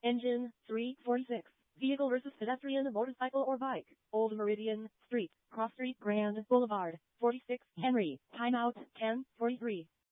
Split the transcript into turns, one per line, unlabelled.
Engine, 346. Vehicle versus pedestrian, motorcycle or bike. Old Meridian, Street, Cross Street, Grand Boulevard, 46, Henry. Timeout, 10:43.